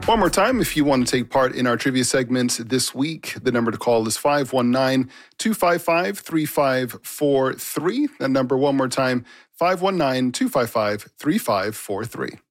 One more time, if you want to take part in our trivia segment this week, the number to call is 519-255-3543. That number one more time, 519-255-3543.